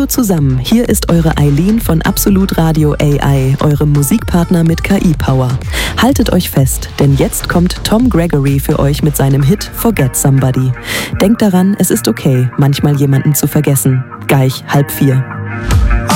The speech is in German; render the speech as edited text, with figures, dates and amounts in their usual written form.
Hallo zusammen, hier ist eure Eileen von Absolut Radio AI, eurem Musikpartner mit KI-Power. Haltet euch fest, denn jetzt kommt Tom Gregory für euch mit seinem Hit Forget Somebody. Denkt daran, es ist okay, manchmal jemanden zu vergessen. Gleich 3:30.